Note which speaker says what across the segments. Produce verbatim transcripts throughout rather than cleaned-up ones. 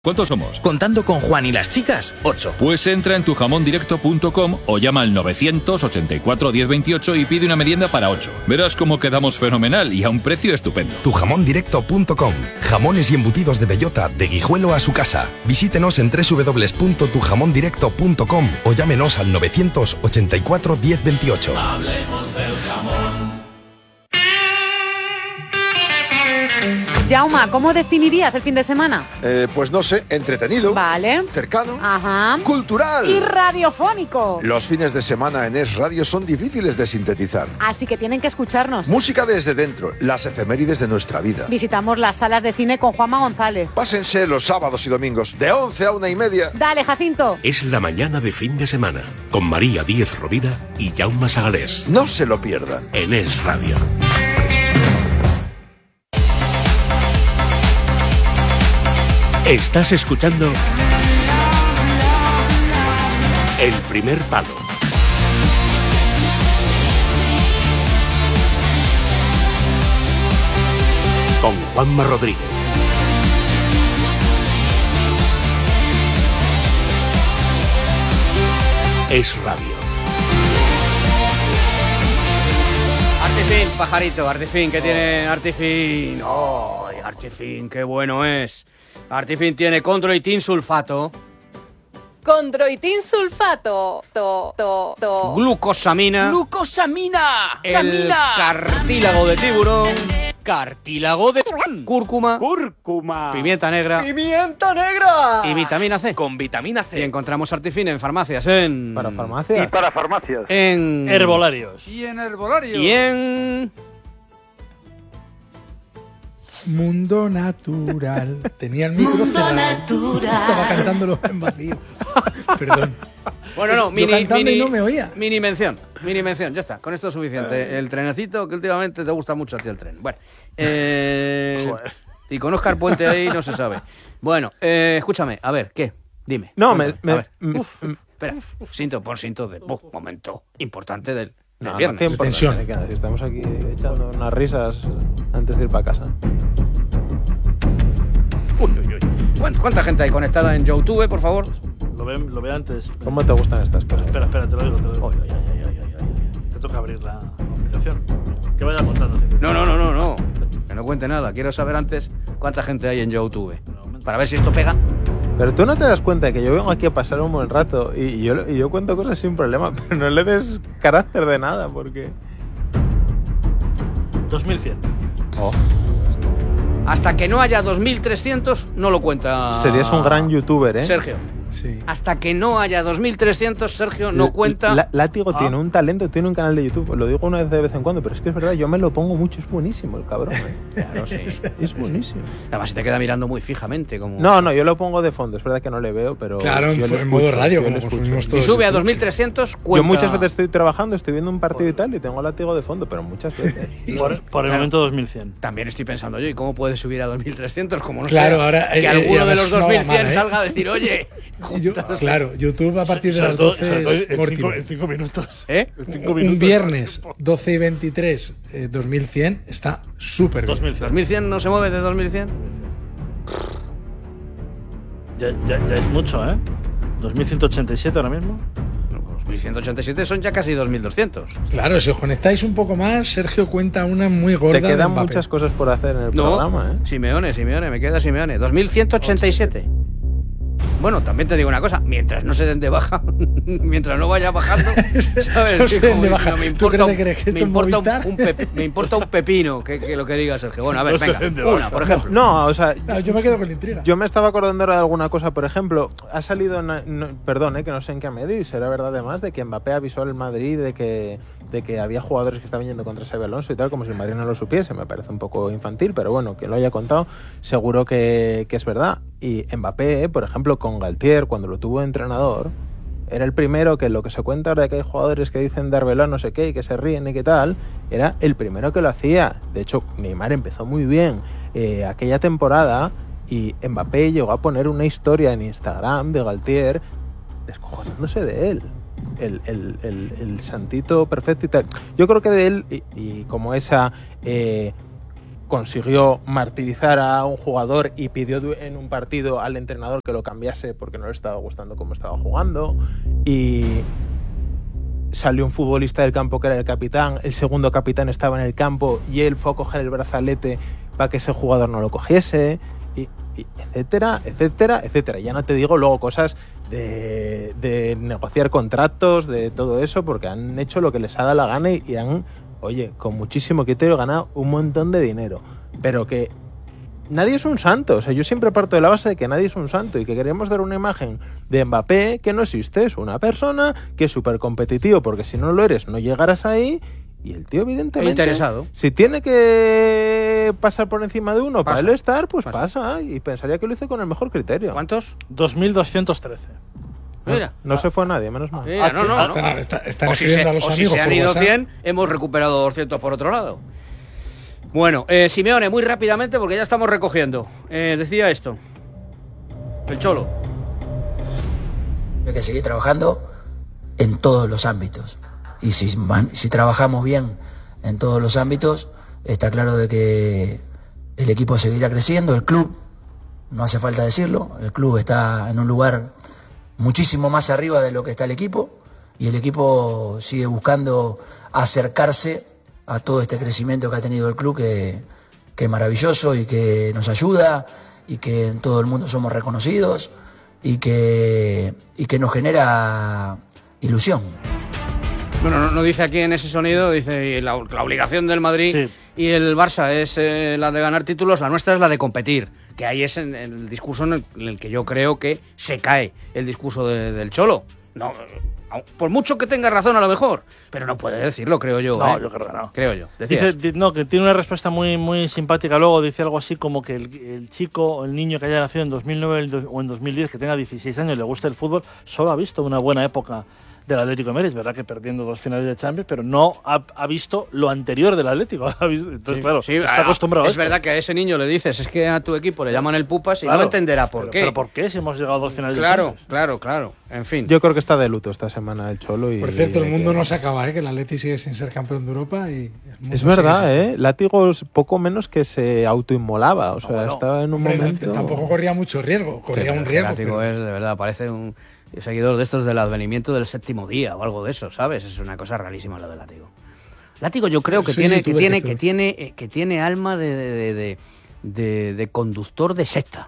Speaker 1: ¿Cuántos somos?
Speaker 2: Contando con Juan y las chicas, ocho.
Speaker 1: Pues entra en tu jamón directo punto com o llama al novecientos ochenta y cuatro diez veintiocho y pide una merienda para ocho. Verás cómo quedamos fenomenal y a un precio estupendo.
Speaker 3: tu jamón directo punto com. Jamones y embutidos de bellota de Guijuelo a su casa. Visítenos en doble u doble u doble u punto tu jamón directo punto com o llámenos al novecientos ochenta y cuatro diez veintiocho.
Speaker 4: Hablemos del jamón.
Speaker 5: Jauma, ¿cómo definirías el fin de semana?
Speaker 6: Eh, pues no sé, entretenido.
Speaker 5: Vale.
Speaker 6: Cercano.
Speaker 5: Ajá.
Speaker 6: Cultural.
Speaker 5: Y radiofónico.
Speaker 6: Los fines de semana en Es Radio son difíciles de sintetizar.
Speaker 5: Así que tienen que escucharnos.
Speaker 6: Música desde dentro, las efemérides de nuestra vida.
Speaker 5: Visitamos las salas de cine con Juanma González.
Speaker 6: Pásense los sábados y domingos, de once a una y media.
Speaker 5: Dale, Jacinto.
Speaker 7: Es la mañana de fin de semana, con María Díez Rovira y Jaume Sagalés.
Speaker 6: No se lo pierdan.
Speaker 7: En Es Radio. Estás escuchando El Primer Palo. Con Juanma Rodríguez. Es Radio.
Speaker 8: Artifin, pajarito, Artifin, ¿qué tiene Artifin? ¡Oh, Artifin, qué bueno es! Artifin tiene condroitin sulfato.
Speaker 9: Condroitin sulfato. To, to, to.
Speaker 8: Glucosamina.
Speaker 2: ¡Glucosamina!
Speaker 8: El
Speaker 2: ¡Samina!
Speaker 8: cartílago de tiburón. Cartílago de cúrcuma.
Speaker 10: Cúrcuma.
Speaker 8: Pimienta negra.
Speaker 10: Pimienta negra.
Speaker 8: Y vitamina C.
Speaker 2: Con vitamina C.
Speaker 8: Y encontramos Artifin en farmacias, en...
Speaker 11: Para farmacias.
Speaker 10: Y para farmacias.
Speaker 8: En...
Speaker 10: Herbolarios.
Speaker 11: Y en herbolarios.
Speaker 8: Y en...
Speaker 11: Mundo Natural. Tenía el micro
Speaker 4: Mundo
Speaker 11: cerrado.
Speaker 4: Natural.
Speaker 11: Estaba cantándolo en vacío. Perdón.
Speaker 8: Bueno, no,
Speaker 11: Yo
Speaker 8: mini,
Speaker 11: cantando
Speaker 8: mini,
Speaker 11: y no me oía.
Speaker 8: mini mención, mini mención, ya está, con esto es suficiente. El trenecito, que últimamente te gusta mucho a ti el tren. Bueno, eh,
Speaker 10: Joder.
Speaker 8: y con Óscar Puente ahí no se sabe. Bueno, eh, escúchame, a ver, ¿qué? Dime.
Speaker 11: No, me...
Speaker 8: Cuéntame, a ver.
Speaker 11: me-
Speaker 8: Uf, espera, cinto por cinto de uf, momento importante del, del
Speaker 11: No, no,
Speaker 8: viernes.
Speaker 11: qué importante,
Speaker 12: Tensión.
Speaker 11: que si estamos aquí echando unas risas antes de ir para casa.
Speaker 8: Uy, uy, uy. ¿Cuánta, cuánta gente hay conectada en YouTube, por favor?
Speaker 10: Lo ve, lo ve antes.
Speaker 11: ¿Cómo te gustan estas cosas?
Speaker 10: Espera, espera, te lo digo, te lo digo.
Speaker 8: Uy, uy, uy, uy, uy, uy, uy.
Speaker 10: Te toca abrir la aplicación. Que vaya contando.
Speaker 8: No, no, no, no, no. Que no cuente nada. Quiero saber antes cuánta gente hay en YouTube. Para ver si esto pega.
Speaker 11: Pero tú no te das cuenta de que yo vengo aquí a pasar un buen rato y, y yo, y yo cuento cosas sin problema, pero no le des carácter de nada porque...
Speaker 10: dos mil cien.
Speaker 11: Oh,
Speaker 8: Hasta que no haya dos mil trescientos, no lo cuenta.
Speaker 11: serías un gran youtuber, ¿eh?
Speaker 8: Sergio.
Speaker 12: Sí.
Speaker 8: Hasta que no haya dos mil trescientos, Sergio no
Speaker 11: L-
Speaker 8: cuenta.
Speaker 11: La- Látigo
Speaker 10: Ah.
Speaker 11: tiene un talento, tiene un canal de YouTube. Lo digo una vez de vez en cuando, pero es que es verdad, yo me lo pongo mucho, es buenísimo el cabrón. ¿eh?
Speaker 8: Claro, sí.
Speaker 11: Es buenísimo.
Speaker 8: Además, se te queda mirando muy fijamente. Como...
Speaker 11: No, no, yo lo pongo de fondo. Es verdad que no le veo, pero.
Speaker 12: Claro, en,
Speaker 11: yo lo
Speaker 12: en modo
Speaker 11: escucho,
Speaker 12: radio,
Speaker 11: yo
Speaker 12: como
Speaker 11: lo escucho.
Speaker 12: consumimos
Speaker 8: Y
Speaker 12: todos.
Speaker 8: sube a
Speaker 12: YouTube.
Speaker 8: dos mil trescientos,
Speaker 11: Yo
Speaker 8: cuenta.
Speaker 11: muchas veces estoy trabajando, estoy viendo un partido y tal, y tengo Látigo de fondo, pero muchas veces.
Speaker 10: Por, por el
Speaker 8: Claro.
Speaker 10: momento dos mil cien.
Speaker 8: También estoy pensando yo, ¿y cómo puede subir a dos mil trescientos? Como no
Speaker 12: Claro,
Speaker 8: sea,
Speaker 12: ahora,
Speaker 8: que
Speaker 12: eh,
Speaker 8: alguno
Speaker 12: y
Speaker 8: de
Speaker 12: además
Speaker 8: los
Speaker 12: es una
Speaker 8: dos mil cien
Speaker 12: mamada, ¿eh?
Speaker 8: salga a decir, oye.
Speaker 12: Y yo- claro, YouTube a partir de
Speaker 10: Sobre
Speaker 12: las
Speaker 10: todo-
Speaker 12: doce
Speaker 10: sobre todo
Speaker 12: es
Speaker 10: en cinco,
Speaker 12: Mortimer.
Speaker 10: en cinco minutos.
Speaker 8: ¿Eh?
Speaker 10: En cinco minutos.
Speaker 12: Un viernes doce y veintitrés, eh, dos mil cien, está súper bien.
Speaker 10: dos mil cien.
Speaker 8: ¿dos mil cien no se mueve de dos mil cien?
Speaker 10: Ya, ya, ya es mucho, ¿eh? dos mil ciento ochenta y siete ahora mismo.
Speaker 8: dos mil ciento ochenta y siete son ya casi dos mil doscientos.
Speaker 12: Claro, si os conectáis un poco más, Sergio cuenta una muy gorda.
Speaker 11: Te
Speaker 12: de
Speaker 11: quedan
Speaker 12: Mbappé.
Speaker 11: muchas cosas por hacer en el
Speaker 8: No,
Speaker 11: programa, ¿eh?
Speaker 8: Simeone, Simeone, me queda Simeone. dos mil ciento ochenta y siete. Bueno, también te digo una cosa, mientras no se den de baja, mientras no vaya bajando, ¿sabes?
Speaker 12: No se den
Speaker 8: Como
Speaker 12: de
Speaker 8: diciendo,
Speaker 12: baja.
Speaker 8: me
Speaker 12: ¿Tú
Speaker 8: importa
Speaker 12: crees
Speaker 8: un-
Speaker 12: que eres que
Speaker 8: me
Speaker 12: esto es
Speaker 8: importa un-
Speaker 12: Movistar?
Speaker 8: un pepe- me importa un pepino que, que lo que diga Sergio. Bueno, a ver,
Speaker 10: No se
Speaker 8: venga,
Speaker 10: den de
Speaker 8: una,
Speaker 10: baja.
Speaker 8: por ejemplo.
Speaker 11: No, o sea,
Speaker 12: No, yo me quedo con la intriga.
Speaker 11: yo me estaba acordando ahora de alguna cosa. Por ejemplo, ha salido, na- no- perdón, eh, que no sé en qué medio, y será verdad además, de que Mbappé avisó al Madrid de que, de que había jugadores que estaban yendo contra Xabi Alonso y tal, como si el Madrid no lo supiese. Me parece un poco infantil, pero bueno, que lo haya contado, seguro que, que es verdad. Y Mbappé, eh, por ejemplo, con Galtier, cuando lo tuvo de entrenador, era el primero que lo que se cuenta ahora de que hay jugadores que dicen de Arbeloa no sé qué y que se ríen y qué tal, era el primero que lo hacía. De hecho, Neymar empezó muy bien eh, aquella temporada y Mbappé llegó a poner una historia en Instagram de Galtier descojonándose de él. El, el, el, el santito perfecto y tal. Yo creo que de él, y, y como esa... Eh, consiguió martirizar a un jugador y pidió en un partido al entrenador que lo cambiase porque no le estaba gustando cómo estaba jugando, y salió un futbolista del campo que era el capitán, el segundo capitán estaba en el campo y él fue a coger el brazalete para que ese jugador no lo cogiese, y, y etcétera, etcétera, etcétera. Ya no te digo luego cosas de, de negociar contratos, de todo eso, porque han hecho lo que les ha dado la gana y, y han, oye, con muchísimo criterio ganado un montón de dinero. Pero que nadie es un santo. O sea, yo siempre parto de la base de que nadie es un santo y que queremos dar una imagen de Mbappé que no existe. Es una persona que es súper competitivo, porque si no lo eres no llegarás ahí. Y el tío, evidentemente,
Speaker 8: interesado.
Speaker 11: Si tiene que pasar por encima de uno
Speaker 8: Pasa.
Speaker 11: para él estar, pues
Speaker 8: Pasa.
Speaker 11: pasa. Y pensaría que lo hizo con el mejor criterio.
Speaker 8: ¿Cuántos?
Speaker 10: dos mil doscientos trece.
Speaker 8: Mira.
Speaker 11: No se fue nadie, menos mal.
Speaker 8: Mira, no, no, no.
Speaker 12: Están, está- están
Speaker 8: O si
Speaker 12: escribiendo
Speaker 8: se,
Speaker 12: a los
Speaker 8: o si
Speaker 12: amigos
Speaker 8: se han
Speaker 12: por
Speaker 8: ido
Speaker 12: WhatsApp.
Speaker 8: cien, hemos recuperado doscientos por otro lado. Bueno, eh, Simeone, muy rápidamente, porque ya estamos recogiendo. Eh, decía esto. El Cholo.
Speaker 13: Hay que seguir trabajando en todos los ámbitos. Y si, man- si trabajamos bien en todos los ámbitos, está claro de que el equipo seguirá creciendo, el club, no hace falta decirlo, el club está en un lugar muchísimo más arriba de lo que está el equipo, y el equipo sigue buscando acercarse a todo este crecimiento que ha tenido el club, que, que es maravilloso y que nos ayuda, y que en todo el mundo somos reconocidos, y que, y que nos genera ilusión.
Speaker 8: Bueno, no, no dice aquí en ese sonido, dice la, la obligación del Madrid y el Barça es eh, la de ganar títulos, la nuestra es la de competir. Que ahí es en, en el discurso en el, en el que yo creo que se cae el discurso de, del Cholo. No, eh, por mucho que tenga razón a lo mejor, pero no puede decirlo, creo yo.
Speaker 10: No,
Speaker 8: ¿eh?
Speaker 10: yo creo que no.
Speaker 8: Creo yo. Decías.
Speaker 10: Dice, di- no, que tiene una respuesta muy muy simpática. Luego dice algo así como que el, el chico o el niño que haya nacido en dos mil nueve o en dos mil diez, que tenga dieciséis años y le guste el fútbol, solo ha visto una buena época del Atlético de Madrid. Es verdad que perdiendo dos finales de Champions, pero no ha, ha visto lo anterior del Atlético. Ha visto- Entonces,
Speaker 8: Sí,
Speaker 10: claro,
Speaker 8: sí,
Speaker 10: está
Speaker 8: a-
Speaker 10: acostumbrado a
Speaker 8: Es
Speaker 10: esto.
Speaker 8: verdad que a ese niño le dices, es que a tu equipo le llaman el Pupas y
Speaker 10: Claro,
Speaker 8: no entenderá por
Speaker 10: pero-
Speaker 8: qué.
Speaker 10: Pero ¿por qué si hemos llegado a dos finales de
Speaker 8: Claro,
Speaker 10: Champions?
Speaker 8: claro, claro. En fin.
Speaker 11: Yo creo que está de luto esta semana el Cholo. Y,
Speaker 12: Por cierto,
Speaker 11: y
Speaker 12: el
Speaker 11: hay
Speaker 12: mundo
Speaker 11: que-
Speaker 12: no se acaba, ¿eh? Que el Atleti sigue sin ser campeón de Europa y... el mundo
Speaker 11: Es
Speaker 12: sigue
Speaker 11: verdad,
Speaker 12: existiendo.
Speaker 11: ¿eh? Látigos poco menos que se autoinmolaba. O sea,
Speaker 12: bueno.
Speaker 11: estaba en un
Speaker 12: Hombre,
Speaker 11: momento...
Speaker 12: tampoco corría mucho riesgo, corría
Speaker 8: Sí,
Speaker 12: un
Speaker 8: pero
Speaker 12: riesgo.
Speaker 8: Látigo
Speaker 12: pero-
Speaker 8: es, de verdad, parece un seguidor de estos del advenimiento del séptimo día o algo de eso, ¿sabes? Es una cosa rarísima lo de Látigo. Látigo yo creo que
Speaker 12: Soy
Speaker 8: tiene, que
Speaker 12: youtuber,
Speaker 8: tiene,
Speaker 12: que
Speaker 8: que
Speaker 12: soy.
Speaker 8: tiene, eh, que tiene alma de, de, de, de- de conductor de secta.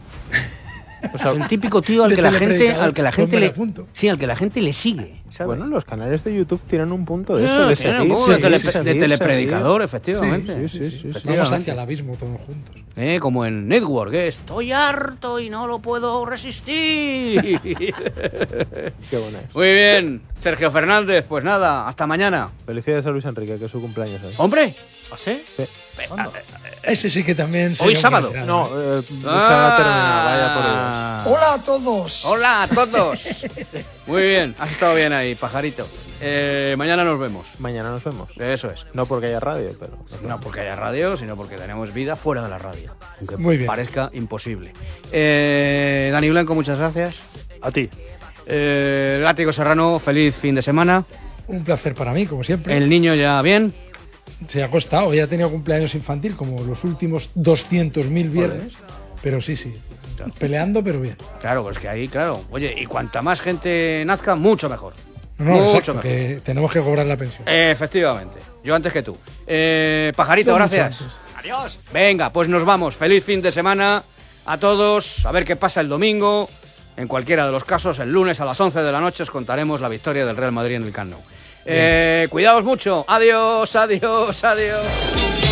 Speaker 8: O sea, es el típico tío al
Speaker 12: de
Speaker 8: que la gente,
Speaker 12: telepredicador,
Speaker 8: al que la
Speaker 12: pues
Speaker 8: gente
Speaker 12: me
Speaker 8: le,
Speaker 12: lo apunto.
Speaker 8: sí, al que la gente le sigue, ¿sabes?
Speaker 11: Bueno, los canales de YouTube tienen un punto de
Speaker 8: Ah,
Speaker 11: eso, de
Speaker 8: tienen
Speaker 11: seguir,
Speaker 8: un punto de
Speaker 11: seguir,
Speaker 8: tele-
Speaker 11: seguir,
Speaker 8: de
Speaker 11: seguir.
Speaker 8: telepredicador, efectivamente.
Speaker 11: Sí, sí, sí, sí, sí.
Speaker 12: Vamos
Speaker 8: Efectivamente.
Speaker 12: hacia el abismo todos juntos.
Speaker 8: Eh, como en Network, ¿eh? Estoy harto y no lo puedo resistir.
Speaker 11: Qué buena es.
Speaker 8: Muy bien, Sergio Fernández, pues nada, hasta mañana.
Speaker 11: Felicidades a Luis Enrique, que es su cumpleaños hoy.
Speaker 8: ¡Hombre!
Speaker 10: ¿Ah, sí?
Speaker 11: Sí.
Speaker 12: Ese sí que también...
Speaker 8: Hoy
Speaker 12: sería un
Speaker 8: sábado.
Speaker 12: gran
Speaker 11: No,
Speaker 12: entrenador.
Speaker 11: eh, se va a terminar, vaya por Dios.
Speaker 8: Ah.
Speaker 12: ¡Hola a todos!
Speaker 8: ¡Hola a todos! Muy bien, has estado bien ahí, pajarito. Eh, mañana nos vemos.
Speaker 11: Mañana nos vemos.
Speaker 8: Eso es.
Speaker 11: No porque haya radio, pero... nos
Speaker 8: No
Speaker 11: vemos.
Speaker 8: porque haya radio, sino porque tenemos vida fuera de la radio. Aunque
Speaker 12: Muy bien.
Speaker 8: parezca imposible. Eh, Dani Blanco, muchas gracias.
Speaker 10: A ti.
Speaker 8: Eh, Látigo Serrano, feliz fin de semana.
Speaker 12: Un placer para mí, como siempre.
Speaker 8: El niño ya bien.
Speaker 12: Se ha costado, ya ha tenido cumpleaños infantil como los últimos doscientos mil viernes. Pero sí, sí. Peleando, pero bien.
Speaker 8: Claro, pues que ahí, claro. Oye, y cuanta más gente nazca, mucho mejor.
Speaker 12: No, no,
Speaker 8: Mucho
Speaker 12: exacto,
Speaker 8: mejor.
Speaker 12: que tenemos que cobrar la pensión.
Speaker 8: Efectivamente. Yo antes que tú. Eh, Pajarito,
Speaker 12: Yo mucho
Speaker 8: gracias.
Speaker 12: antes.
Speaker 8: Adiós. Venga, pues nos vamos. Feliz fin de semana a todos. A ver qué pasa el domingo. En cualquiera de los casos, el lunes a las once de la noche os contaremos la victoria del Real Madrid en el Camp Nou. Eh, cuidaos mucho. Adiós, adiós, adiós.